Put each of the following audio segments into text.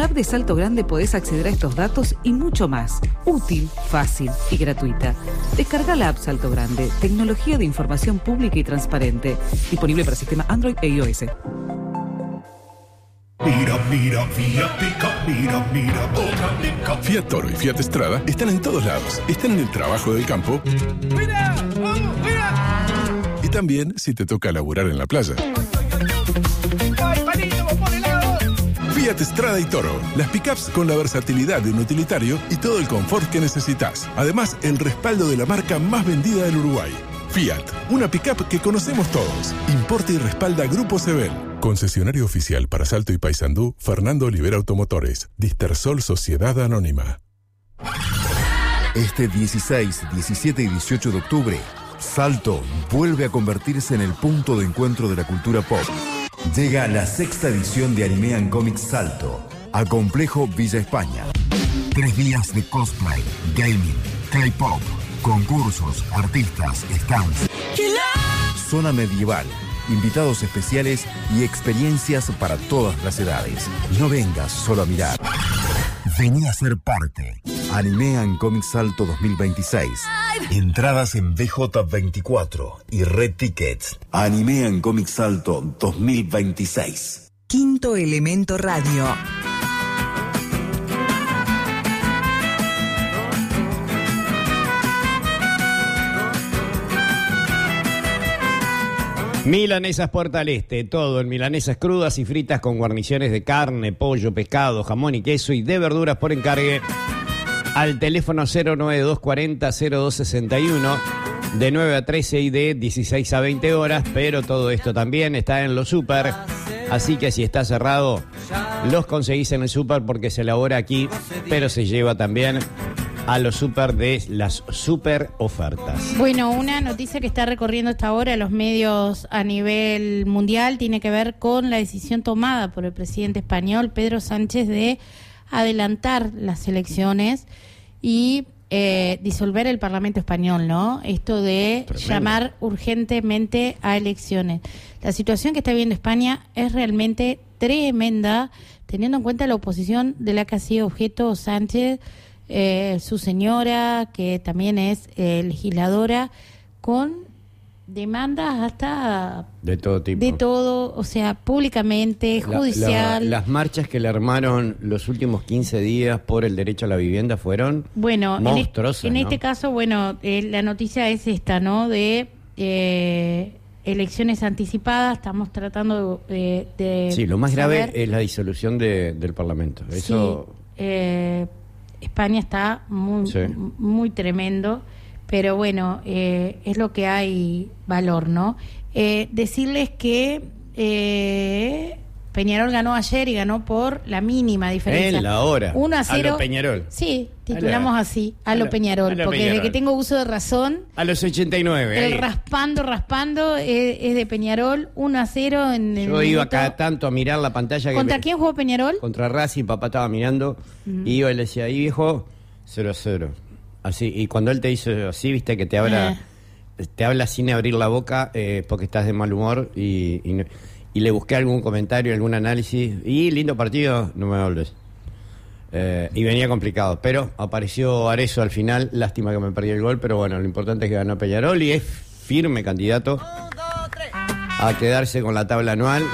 la app de Salto Grande podés acceder a estos datos y mucho más. Útil, fácil y gratuita. Descarga la app Salto Grande, tecnología de información pública y transparente. Disponible para sistema Android e iOS. Mira, Fiat Pickup, mira, otra Pickup. Fiat Toro y Fiat Strada están en todos lados. Están en el trabajo del campo. ¡Mira! ¡Vamos, mira! Y también si te toca laburar en la playa. ¡Ay, palito, por el lado! Fiat Strada y Toro. Las pickups con la versatilidad de un utilitario y todo el confort que necesitas. Además, el respaldo de la marca más vendida del Uruguay. Fiat, una pickup que conocemos todos. Importa y respalda Grupo Sebel. Concesionario oficial para Salto y Paysandú, Fernando Olivera Automotores. Distersol Sociedad Anónima. Este 16, 17 y 18 de octubre, Salto vuelve a convertirse en el punto de encuentro de la cultura pop. Llega la 6ª edición de Anime and Comics Salto, a Complejo Villa España. 3 días de cosplay, gaming, K-pop, concursos, artistas, stands, zona medieval, invitados especiales y experiencias para todas las edades. No vengas solo a mirar. Vení a ser parte. Anime and Comics Salto 2026. Entradas en BJ24 y Red Tickets. Anime and Comics Salto 2026. Quinto Elemento Radio. Milanesas Puerta al Este, todo en milanesas crudas y fritas con guarniciones de carne, pollo, pescado, jamón y queso y de verduras por encargue al teléfono 09240-0261 de 9 a 13 y de 16 a 20 horas, pero todo esto también está en los super, así que si está cerrado, los conseguís en el super porque se elabora aquí, pero se lleva también a los super de las super ofertas. Bueno, una noticia que está recorriendo hasta ahora los medios a nivel mundial tiene que ver con la decisión tomada por el presidente español Pedro Sánchez de adelantar las elecciones y disolver el Parlamento español, ¿no? Esto de llamar urgentemente a elecciones. La situación que está viviendo España es realmente tremenda, teniendo en cuenta la oposición de la que ha sido objeto Sánchez, su señora, que también es legisladora, con demandas hasta de todo tipo, de todo, o sea, públicamente, judicial. Las marchas que le armaron los últimos 15 días por el derecho a la vivienda fueron monstruosas. En este caso, bueno, la noticia es esta, ¿no? De elecciones anticipadas. Estamos tratando de sí, lo más saber. grave es la disolución del Parlamento. Eso. Sí, España está muy tremendo, pero bueno, es lo que hay valor, ¿no? Decirles que Peñarol ganó ayer y ganó por la mínima diferencia. En la hora. 1-0. A lo Peñarol. Sí, titulamos así, a lo Peñarol, porque Peñarol. desde que tengo uso de razón. A los 89. El raspando es de Peñarol, 1-0 en el Yo iba minuto. cada tanto a mirar la pantalla. ¿Contra quién jugó Peñarol? Contra Racing, papá estaba mirando, y yo le decía, ahí viejo, 0-0. Así, y cuando él te dice así, viste que te habla sin abrir la boca, porque estás de mal humor, y le busqué algún comentario, algún análisis, y lindo partido, no me hables. Y venía complicado, pero apareció Arezzo al final, lástima que me perdí el gol, pero bueno, lo importante es que ganó Peñarol y es firme candidato a quedarse con la tabla anual.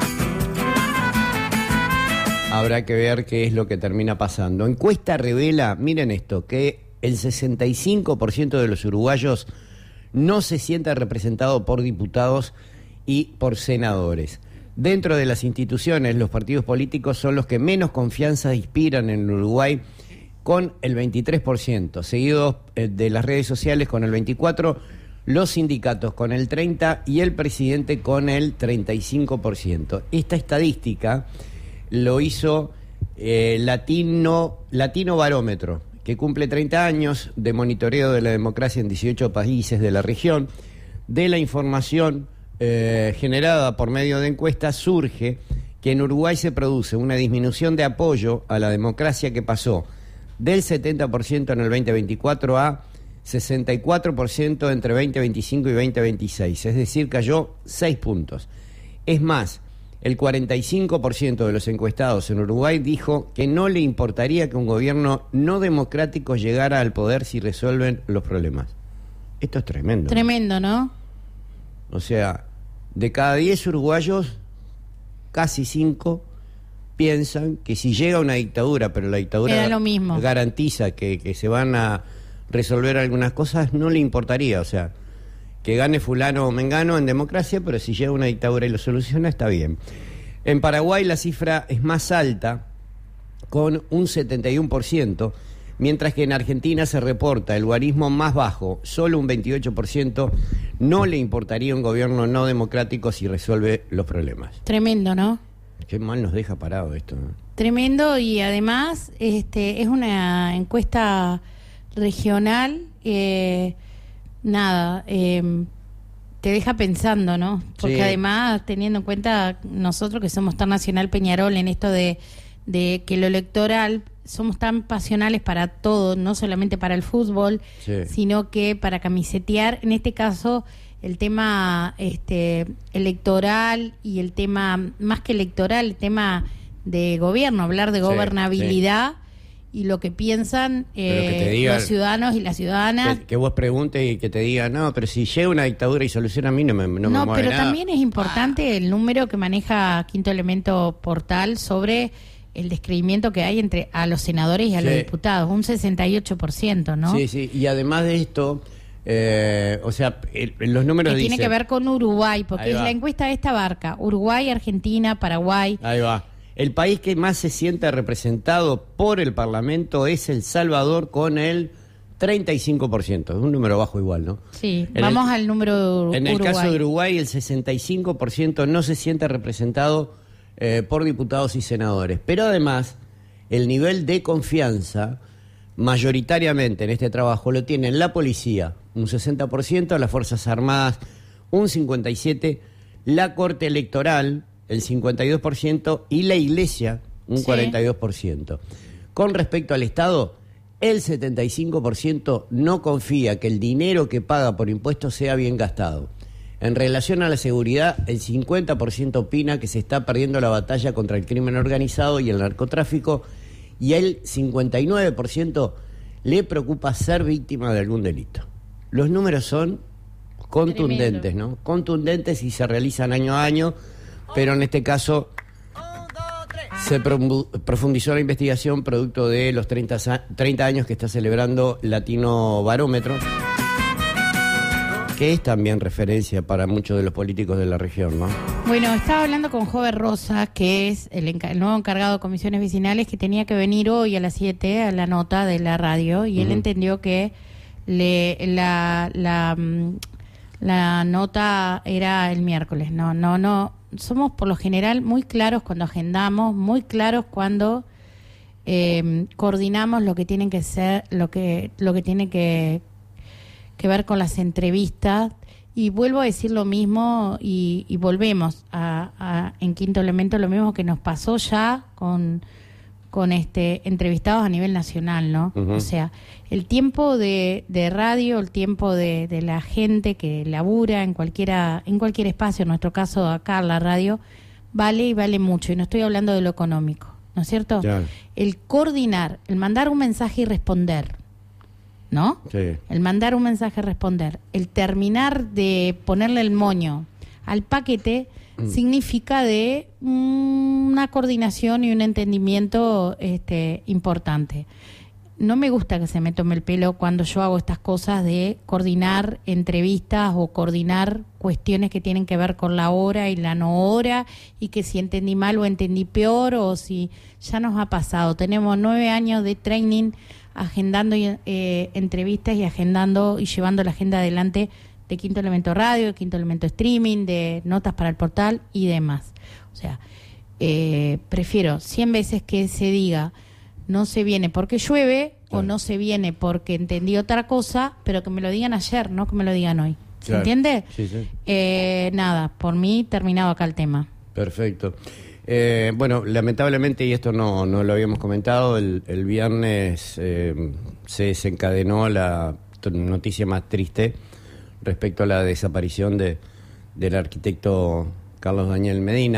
Habrá que ver qué es lo que termina pasando. Encuesta revela, miren esto, que el 65% de los uruguayos no se siente representado por diputados y por senadores. Dentro de las instituciones, los partidos políticos son los que menos confianza inspiran en Uruguay, con el 23%, seguidos de las redes sociales con el 24%, los sindicatos con el 30% y el presidente con el 35%. Esta estadística lo hizo Latino Barómetro, que cumple 30 años de monitoreo de la democracia en 18 países de la región. De la información generada por medio de encuestas surge que en Uruguay se produce una disminución de apoyo a la democracia que pasó del 70% en el 2024 a 64% entre 2025 y 2026, es decir, cayó 6 puntos. Es más, el 45% de los encuestados en Uruguay dijo que no le importaría que un gobierno no democrático llegara al poder si resuelven los problemas. Esto es tremendo. Tremendo, ¿no? O sea, de cada 10 uruguayos, casi 5 piensan que si llega una dictadura, pero la dictadura era lo mismo, garantiza que se van a resolver algunas cosas, no le importaría. O sea, que gane fulano o mengano en democracia, pero si llega una dictadura y lo soluciona, está bien. En Paraguay la cifra es más alta, con un 71%, mientras que en Argentina se reporta el guarismo más bajo, solo un 28%, no le importaría un gobierno no democrático si resuelve los problemas. Tremendo, ¿no? Qué mal nos deja parado esto, ¿no? Tremendo, y además es una encuesta regional, te deja pensando, ¿no? Porque sí, además, teniendo en cuenta nosotros que somos tan Nacional Peñarol en esto de que lo electoral, somos tan pasionales para todo, no solamente para el fútbol, sí, sino que para camisetear, en este caso, el tema electoral y el tema, más que electoral, el tema de gobierno, hablar de gobernabilidad. Sí. Y lo que piensan los ciudadanos y las ciudadanas. Que vos preguntes y que te digan, no, pero si llega una dictadura y soluciona a mí, no me mueve nada. No, pero también es importante el número que maneja Quinto Elemento Portal sobre el descreimiento que hay entre a los senadores y a los diputados, un 68%, ¿no? Sí, sí, y además de esto, o sea, los números dicen... Tiene que ver con Uruguay, porque es la encuesta de esta barca, Uruguay, Argentina, Paraguay... Ahí va. El país que más se siente representado por el Parlamento es El Salvador, con el 35%. Es un número bajo igual, ¿no? Sí, vamos al número de Uruguay. En el caso de Uruguay, el 65% no se siente representado por diputados y senadores. Pero además, el nivel de confianza, mayoritariamente en este trabajo, lo tienen la policía, un 60%, las Fuerzas Armadas, un 57%, la Corte Electoral, el 52%, y la Iglesia, un 42%. Con respecto al Estado, el 75% no confía que el dinero que paga por impuestos sea bien gastado. En relación a la seguridad, el 50% opina que se está perdiendo la batalla contra el crimen organizado y el narcotráfico, y el 59% le preocupa ser víctima de algún delito. Los números son contundentes, ¿no? Contundentes, y se realizan año a año. Pero en este caso se profundizó la investigación producto de los 30 años que está celebrando Latino Barómetro, que es también referencia para muchos de los políticos de la región, ¿no? Bueno, estaba hablando con Jover Rosa, que es el nuevo encargado de comisiones vecinales, que tenía que venir hoy a las 7 a la nota de la radio, y él entendió que la nota era el miércoles. No. Somos por lo general muy claros cuando agendamos, muy claros cuando coordinamos lo que tienen que ser, lo que tiene que ver con las entrevistas. Y vuelvo a decir lo mismo, y volvemos en Quinto Elemento, lo mismo que nos pasó ya con entrevistados a nivel nacional, ¿no? O sea, el tiempo de radio, el tiempo de la gente que labura en cualquier espacio, en nuestro caso acá en la radio, vale, y vale mucho, y no estoy hablando de lo económico, ¿no es cierto? Ya. El coordinar, el mandar un mensaje y responder, ¿no? Sí. El mandar un mensaje y responder, el terminar de ponerle el moño al paquete, significa de una coordinación y un entendimiento importante. No me gusta que se me tome el pelo cuando yo hago estas cosas de coordinar entrevistas o coordinar cuestiones que tienen que ver con la hora y la no hora, y que si entendí mal o entendí peor, o si ya nos ha pasado. Tenemos 9 años de training agendando entrevistas, y agendando y llevando la agenda adelante de Quinto Elemento Radio, de Quinto Elemento Streaming, de notas para el portal y demás. O sea, prefiero 100 veces que se diga no se viene porque llueve, claro, o no se viene porque entendí otra cosa, pero que me lo digan ayer, no que me lo digan hoy. ¿Se entiende? Sí, sí. Nada, por mí terminado acá el tema. Perfecto. Bueno, lamentablemente, y esto no lo habíamos comentado, el viernes se desencadenó la noticia más triste respecto a la desaparición del arquitecto Carlos Daniel Medina,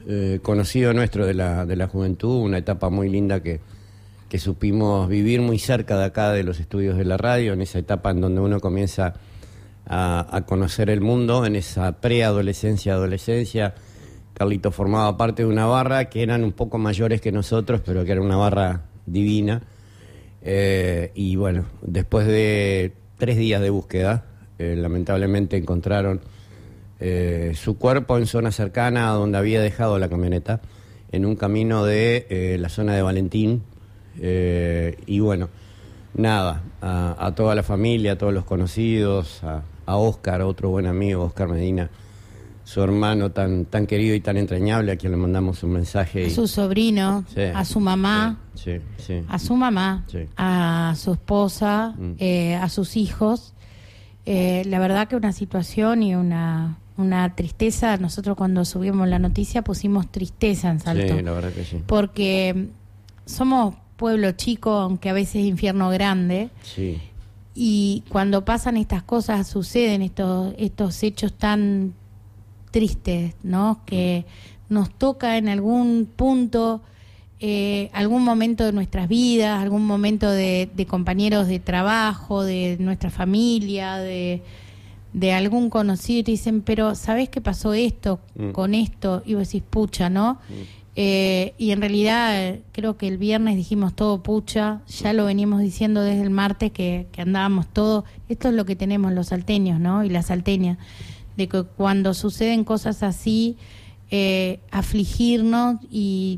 conocido nuestro de la juventud, una etapa muy linda que supimos vivir muy cerca de acá de los estudios de la radio, en esa etapa en donde uno comienza a conocer el mundo, en esa preadolescencia, adolescencia. Carlito formaba parte de una barra que eran un poco mayores que nosotros, pero que era una barra divina. Y bueno, después de 3 días de búsqueda, lamentablemente encontraron su cuerpo en zona cercana a donde había dejado la camioneta, en un camino de la zona de Valentín. Y bueno, nada, a toda la familia, a todos los conocidos, a Óscar, otro buen amigo, Óscar Medina, su hermano tan querido y tan entrañable, a quien le mandamos un mensaje. A su sobrino, sí, a su mamá, sí, a su mamá, sí, a su esposa, a sus hijos. La verdad que una situación y una tristeza. Nosotros cuando subimos la noticia pusimos tristeza en Salto. Sí, la verdad que sí. Porque somos pueblo chico, aunque a veces infierno grande. Sí. Y cuando pasan estas cosas, suceden estos hechos tan tristes, ¿no? Que nos toca en algún punto, algún momento de nuestras vidas, algún momento de compañeros de trabajo, de nuestra familia, de algún conocido, y te dicen, pero ¿sabés qué pasó esto con esto? Y vos decís, pucha, ¿no? Y en realidad creo que el viernes dijimos todo pucha, ya lo venimos diciendo desde el martes que andábamos todo. Esto es lo que tenemos los salteños, ¿no? Y las salteñas, de que cuando suceden cosas así, afligirnos y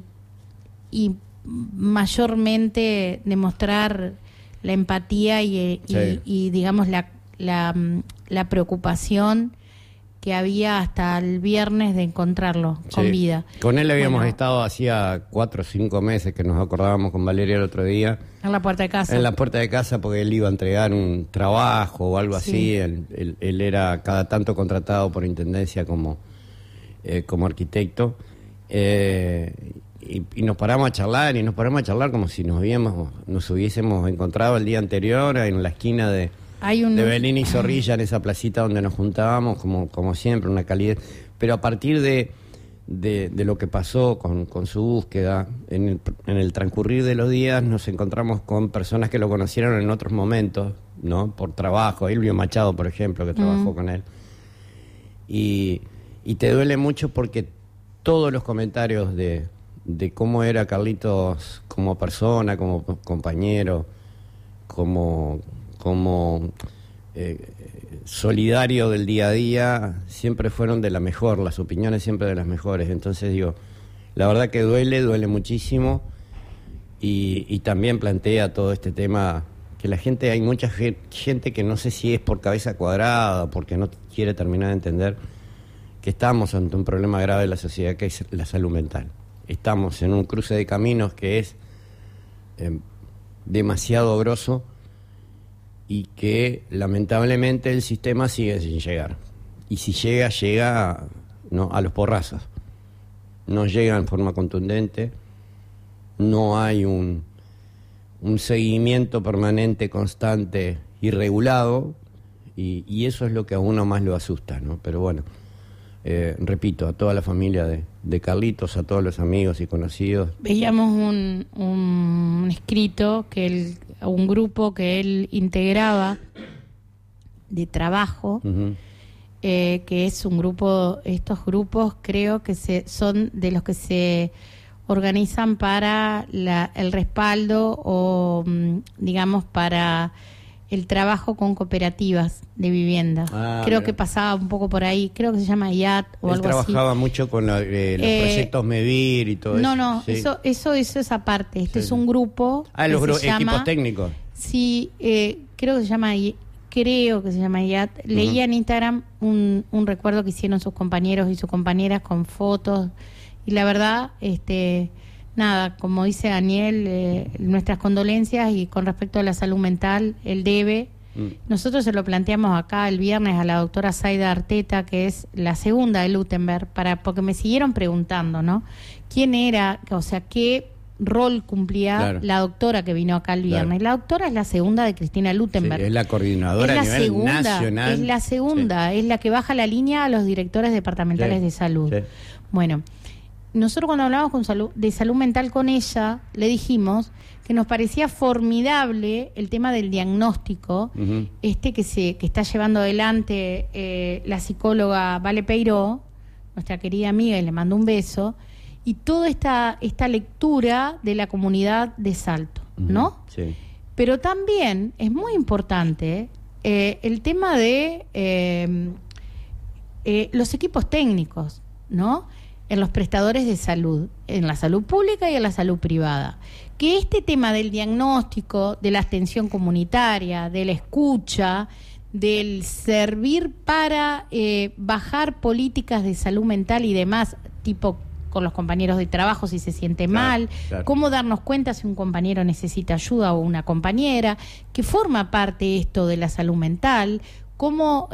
mayormente demostrar la empatía y digamos la preocupación que había hasta el viernes de encontrarlo con vida. Con él habíamos estado hacía 4 o 5 meses, que nos acordábamos con Valeria el otro día. En la puerta de casa. En la puerta de casa, porque él iba a entregar un trabajo o algo así. Él era cada tanto contratado por Intendencia como arquitecto. Y nos paramos a charlar, como si nos hubiésemos encontrado el día anterior en la esquina de Belín y Zorrilla, en esa placita donde nos juntábamos, como siempre, una calidez. Pero a partir de lo que pasó con su búsqueda, en el transcurrir de los días nos encontramos con personas que lo conocieron en otros momentos, ¿no? Por trabajo, Elvio Machado, por ejemplo, que trabajó con él. Y te duele mucho porque todos los comentarios de cómo era Carlitos como persona, como compañero, como solidario del día a día, siempre fueron de la mejor, las opiniones siempre de las mejores. Entonces digo, la verdad que duele muchísimo, y también plantea todo este tema que hay mucha gente que no sé si es por cabeza cuadrada, porque no quiere terminar de entender que estamos ante un problema grave de la sociedad, que es la salud mental. Estamos en un cruce de caminos que es demasiado grosso, y que lamentablemente el sistema sigue sin llegar. Y si llega ¿no? a los porrazos. No llega en forma contundente, no hay un seguimiento permanente, constante y regulado, y eso es lo que a uno más lo asusta, ¿no? Pero bueno, repito, a toda la familia de Carlitos, a todos los amigos y conocidos. Veíamos un escrito un grupo que él integraba de trabajo, que es un grupo, estos grupos creo que son de los que se organizan para el respaldo o digamos para el trabajo con cooperativas de vivienda. Creo que pasaba un poco por ahí, creo que se llama IAT o algo así. Él trabajaba mucho con los proyectos MEVIR y todo eso. No, sí. eso es aparte. Es un grupo. Los equipos técnicos. Sí, creo que se llama IAT. Leía en Instagram un recuerdo que hicieron sus compañeros y sus compañeras con fotos, y la verdad, nada, como dice Daniel, nuestras condolencias, y con respecto a la salud mental, el debe. Nosotros se lo planteamos acá el viernes a la doctora Zaida Arteta, que es la segunda de Luttenberg, porque me siguieron preguntando, ¿no? ¿Quién era? O sea, ¿qué rol cumplía la doctora que vino acá el viernes? La doctora es la segunda de Cristina Luttenberg. Sí, es la coordinadora a nivel nacional. Es la segunda, es la que baja la línea a los directores departamentales de salud. Sí. Bueno, nosotros cuando hablábamos de salud mental con ella, le dijimos que nos parecía formidable el tema del diagnóstico, que está llevando adelante la psicóloga Vale Peiró, nuestra querida amiga, y le mando un beso, y toda esta lectura de la comunidad de Salto, ¿no? Sí. Pero también es muy importante el tema de los equipos técnicos, ¿no? En los prestadores de salud, en la salud pública y en la salud privada. Que este tema del diagnóstico, de la atención comunitaria, de la escucha, del servir para bajar políticas de salud mental y demás, tipo con los compañeros de trabajo si se siente mal, cómo darnos cuenta si un compañero necesita ayuda o una compañera, que forma parte esto de la salud mental, cómo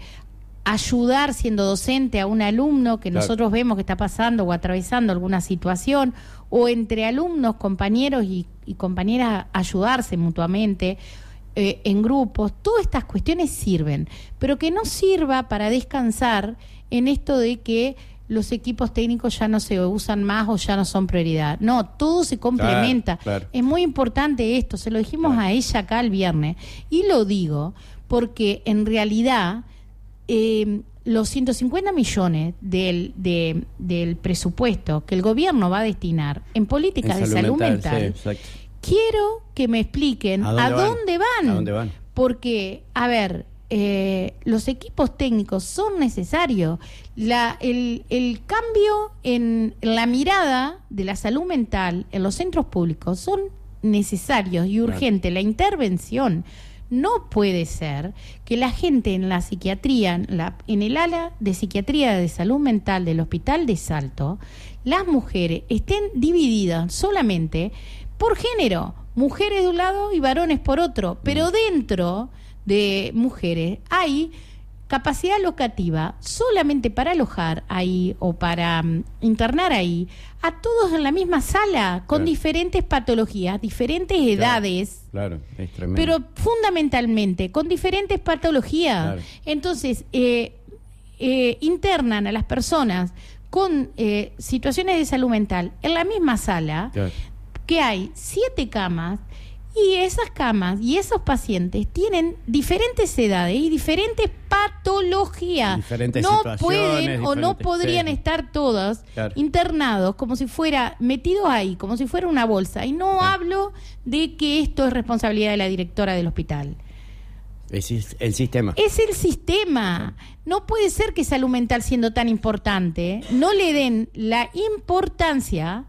ayudar siendo docente a un alumno que nosotros vemos que está pasando o atravesando alguna situación, o entre alumnos, compañeros y compañeras ayudarse mutuamente en grupos. Todas estas cuestiones sirven, pero que no sirva para descansar en esto de que los equipos técnicos ya no se usan más o ya no son prioridad. No, todo se complementa. Es muy importante esto, se lo dijimos a ella acá el viernes, y lo digo porque en realidad los 150 millones del presupuesto que el gobierno va a destinar en políticas de salud mental, quiero que me expliquen ¿A dónde van? Porque, a ver, los equipos técnicos son necesarios. El cambio en la mirada de la salud mental en los centros públicos son necesarios y urgente. La intervención. No puede ser que la gente en la psiquiatría, en el ala de psiquiatría de salud mental del Hospital de Salto, las mujeres estén divididas solamente por género, mujeres de un lado y varones por otro, pero dentro de mujeres hay capacidad locativa solamente para alojar ahí o para internar ahí a todos en la misma sala con diferentes patologías, diferentes edades, es tremendo. Pero fundamentalmente con diferentes patologías. Entonces internan a las personas con situaciones de salud mental en la misma sala, que hay 7 camas. Y esas camas y esos pacientes tienen diferentes edades y diferentes patologías. Diferentes no pueden o no podrían estar todos internados como si fuera, metidos ahí, como si fuera una bolsa. Y no hablo de que esto es responsabilidad de la directora del hospital. Es el sistema. Es el sistema. No puede ser que salud mental, siendo tan importante, no le den la importancia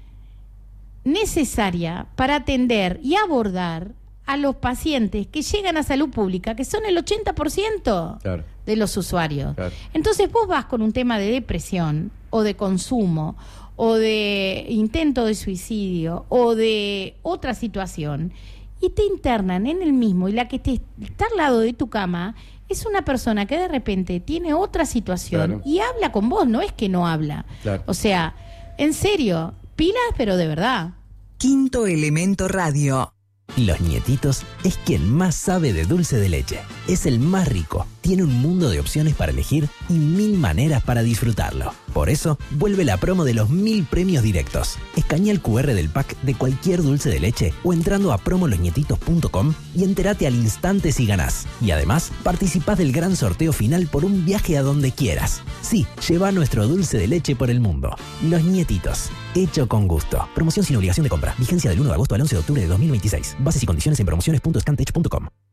necesaria para atender y abordar a los pacientes que llegan a salud pública, que son el 80% de los usuarios. Entonces vos vas con un tema de depresión o de consumo o de intento de suicidio o de otra situación y te internan en el mismo, y la que está al lado de tu cama es una persona que de repente tiene otra situación y habla con vos, no es que no habla. O sea, en serio, pilas, pero de verdad. Quinto Elemento Radio. Los Nietitos es quien más sabe de dulce de leche. Es el más rico, tiene un mundo de opciones para elegir y 1000 maneras para disfrutarlo. Por eso, vuelve la promo de los 1000 premios directos. Escanea el QR del pack de cualquier dulce de leche o entrando a promolosnietitos.com y entérate al instante si ganás. Y además, participás del gran sorteo final por un viaje a donde quieras. Sí, lleva nuestro dulce de leche por el mundo. Los Nietitos, hecho con gusto. Promoción sin obligación de compra. Vigencia del 1 de agosto al 11 de octubre de 2026. Bases y condiciones en promociones.scantech.com.